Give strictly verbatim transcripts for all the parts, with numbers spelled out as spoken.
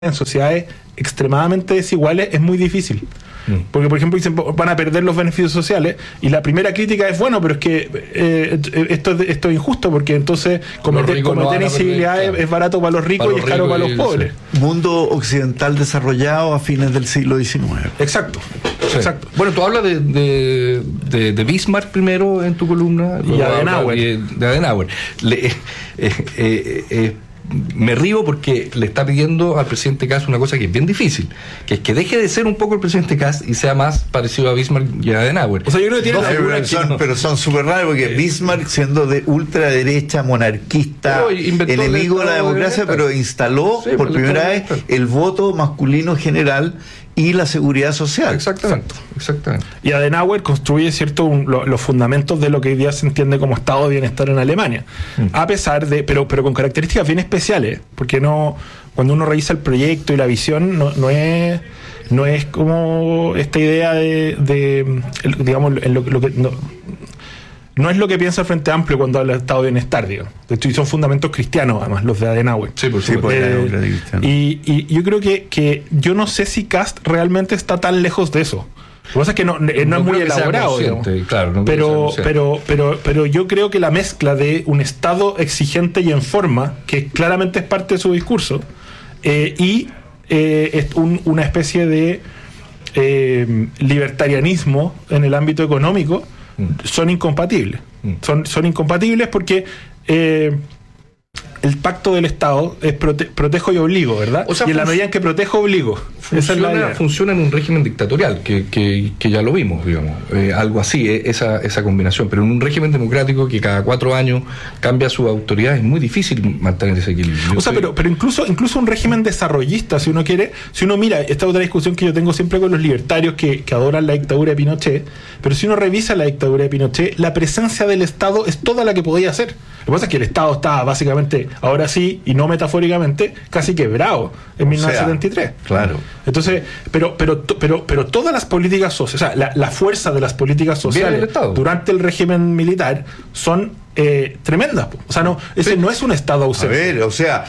en sociedades extremadamente desiguales es muy difícil. Porque, por ejemplo, dicen van a perder los beneficios sociales y la primera crítica es, bueno, pero es que eh, esto, esto es injusto porque entonces cometer, cometer no incivilidades claro. es barato para los ricos para los y es caro para los pobres. Sí. Mundo occidental desarrollado a fines del siglo diecinueve. Exacto. Sí. Exacto. Bueno, tú hablas de, de, de, de Bismarck primero en tu columna y Adenauer. De, de Adenauer. Le, eh, eh, eh, me río porque le está pidiendo al presidente Kast una cosa que es bien difícil, que es que deje de ser un poco el presidente Kast y sea más parecido a Bismarck y a Adenauer. O sea, yo creo que tiene no, pero, son, no. pero son súper raros porque eh, Bismarck, siendo de ultraderecha, monarquista, enemigo de la democracia, de pero instaló sí, por primera vez el voto masculino general y la seguridad social. Exactamente, exactamente. Y Adenauer construye cierto un, lo, los fundamentos de lo que hoy día se entiende como estado de bienestar en Alemania. Mm. A pesar de, pero, pero con características bien especiales, porque no, cuando uno revisa el proyecto y la visión, no, no es, no es como esta idea de, de digamos, en lo, lo que no, no es lo que piensa el Frente Amplio cuando habla de estado de bienestar, digo. De hecho, y son fundamentos cristianos, además, los de Adenauer. Sí, por supuesto. Eh, y, y yo creo que, que yo no sé si Kast realmente está tan lejos de eso. Lo que pasa es que no, no, no es muy elaborado, claro, no pero, pero, pero, pero yo creo que la mezcla de un Estado exigente y en forma, que claramente es parte de su discurso, eh, y eh, es un, una especie de eh, libertarianismo en el ámbito económico, son incompatibles. Mm. Son, son incompatibles porque eh, el pacto del Estado es prote- protejo y obligo, ¿verdad? O sea, y en la medida en que protejo, obligo. Funciona, Esa es funciona en un régimen dictatorial, que, que, que ya lo vimos, digamos. Eh, algo así, eh, esa, esa combinación. Pero en un régimen democrático que cada cuatro años cambia su autoridad, es muy difícil mantener ese equilibrio. Yo o sea, soy... pero, pero incluso, incluso un régimen desarrollista, si uno quiere, si uno mira, esta otra discusión que yo tengo siempre con los libertarios que, que adoran la dictadura de Pinochet, pero si uno revisa la dictadura de Pinochet, la presencia del Estado es toda la que podía hacer. Lo que pasa es que el Estado estaba básicamente, ahora sí, y no metafóricamente, casi quebrado en mil novecientos setenta y tres. O sea, claro. Entonces, pero, pero, pero, pero todas las políticas sociales, o sea, la, la fuerza de las políticas sociales durante el régimen militar son eh, tremendas. O sea, no, ese no es un Estado ausente. A ver, o sea,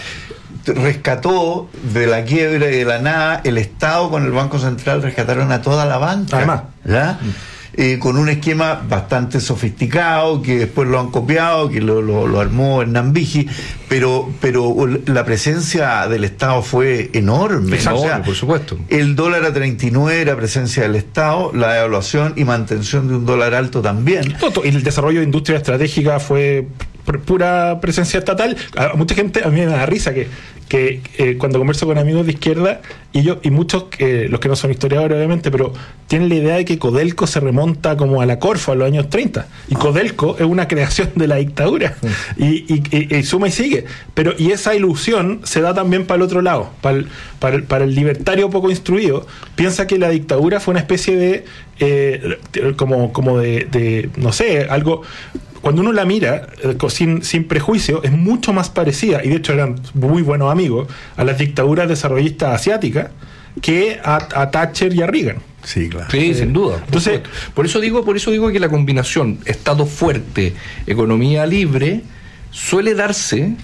rescató de la quiebra y de la nada, el Estado con el Banco Central rescataron a toda la banca. Además. ¿Ya? Eh, con un esquema bastante sofisticado que después lo han copiado, que lo, lo, lo armó Hernán Vigi, pero, pero la presencia del Estado fue enorme. Exacto, ¿no? O sea, por supuesto. El dólar a treinta y nueve era presencia del Estado, la devaluación y mantención de un dólar alto también. Y el desarrollo de industria estratégica fue pura presencia estatal. A mucha gente, a mí me da risa que, que eh, cuando converso con amigos de izquierda, y yo y muchos, eh, los que no son historiadores obviamente, pero tienen la idea de que Codelco se remonta como a la Corfo, a los años treinta, y Codelco es una creación de la dictadura, y, y, y, y suma y sigue, pero y esa ilusión se da también para el otro lado, para el, para el, para el libertario poco instruido, piensa que la dictadura fue una especie de eh, como, como de, de, no sé, algo... Cuando uno la mira eh, sin, sin prejuicio, es mucho más parecida, y de hecho eran muy buenos amigos, a las dictaduras desarrollistas asiáticas que a, a Thatcher y a Reagan. Sí, claro. Sí, eh, sin duda. Entonces, por eso digo, por eso digo que la combinación Estado fuerte, economía libre, suele darse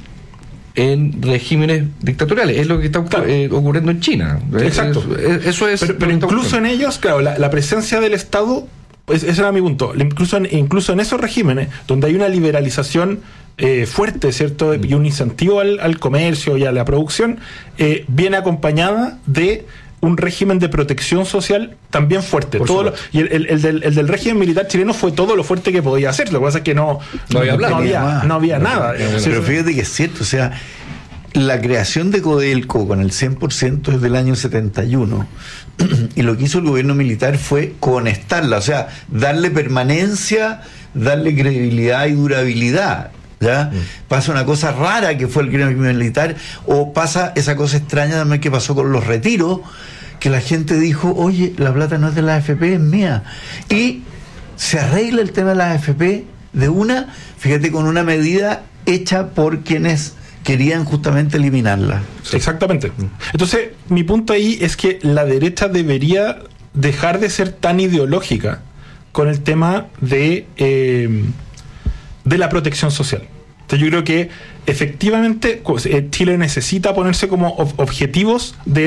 en regímenes dictatoriales. Es lo que está claro. eh, ocurriendo en China. Exacto. Es, eso es. Pero, pero incluso en ellos, claro, la, la presencia del Estado. Pues ese era mi punto. Incluso en, incluso en esos regímenes donde hay una liberalización eh, fuerte, ¿cierto? Y un incentivo al, al comercio y a la producción, eh, viene acompañada de un régimen de protección social también fuerte. Todo lo, y el, el, el, del, el del régimen militar chileno fue todo lo fuerte que podía hacer. Lo que pasa es que no, no había, no había, no había no, nada. No, no, pero fíjate que es cierto, o sea, la creación de Codelco con el cien por ciento es del año setenta y uno, y lo que hizo el gobierno militar fue conectarla, o sea, darle permanencia, darle credibilidad y durabilidad. ¿Ya? Mm. Pasa una cosa rara que fue el gremio militar, o pasa esa cosa extraña también que pasó con los retiros, que la gente dijo, oye, la plata no es de la A F P, es mía, y se arregla el tema de la A F P de una, fíjate, con una medida hecha por quienes querían justamente eliminarla. Exactamente. Entonces, mi punto ahí es que la derecha debería dejar de ser tan ideológica con el tema de, eh, de la protección social. Entonces, yo creo que efectivamente Chile necesita ponerse como ob- objetivos de